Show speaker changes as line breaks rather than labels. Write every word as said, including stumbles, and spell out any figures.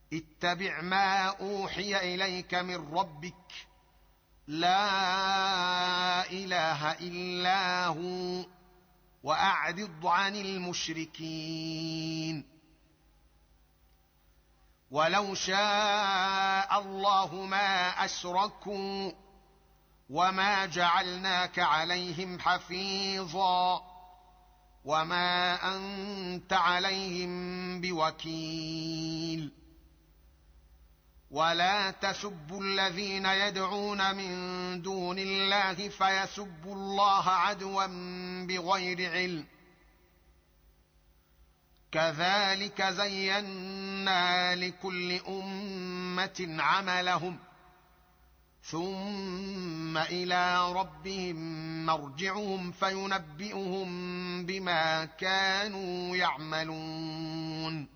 اتبع ما أوحي إليك من ربك لا إله إلا هو وأعرض عن المشركين. ولو شاء الله ما أشركوا وما جعلناك عليهم حفيظا وما أنت عليهم بوكيل. ولا تسبوا الذين يدعون من دون الله فيسبوا الله عدوا بغير علم، كذلك زينا لكل أمة عملهم ثم إلى ربهم مرجعهم فينبئهم بما كانوا يعملون.